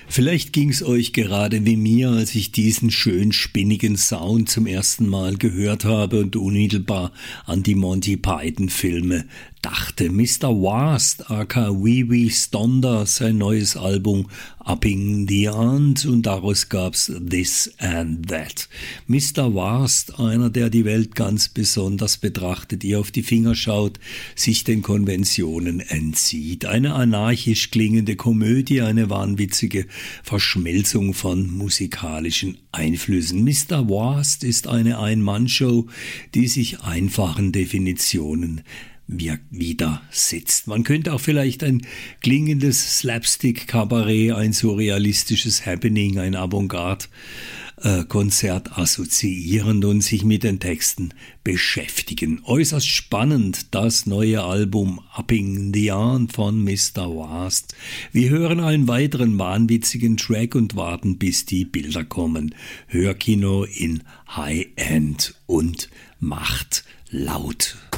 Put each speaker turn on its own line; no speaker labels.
Vielleicht ging's euch gerade wie mir, als ich diesen schön spinnigen Sound zum ersten Mal gehört habe und unmittelbar an die Monty Python Filme dachte. Mr. Vast, aka Wee Wee Stonder, sein neues Album Upping the Ant, und daraus gab's This and That. Mr. Vast, einer, der die Welt ganz besonders betrachtet, ihr auf die Finger schaut, sich den Konventionen entzieht. Eine anarchisch klingende Komödie, eine wahnwitzige Verschmelzung von musikalischen Einflüssen. Mr. Vast ist eine Ein-Mann-Show, die sich einfachen Definitionen widersetzt. Man könnte auch vielleicht ein klingendes Slapstick-Kabarett, ein surrealistisches Happening, ein Avantgarde-Konzert assoziieren und sich mit den Texten beschäftigen. Äußerst spannend das neue Album Upping the Ant von Mr. Vast. Wir hören einen weiteren wahnwitzigen Track und warten, bis die Bilder kommen. Hörkino in High End und macht laut.